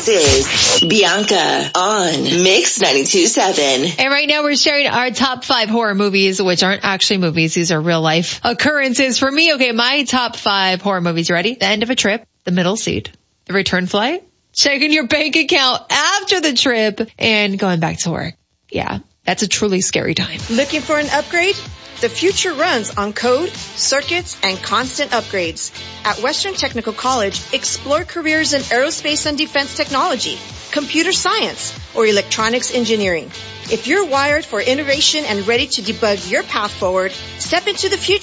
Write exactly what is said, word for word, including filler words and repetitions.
This is Bianca on Mix ninety-two point seven. And right now we're sharing our top five horror movies, which aren't actually movies. These are real life occurrences for me. Okay, my top five horror movies. You ready? The end of a trip, the middle seat, the return flight, checking your bank account after the trip, and going back to work. Yeah, that's a truly scary time. Looking for an upgrade? The future runs on code, circuits, and constant upgrades. At Western Technical College, explore careers in aerospace and defense technology, computer science, or electronics engineering. If you're wired for innovation and ready to debug your path forward, step into the future.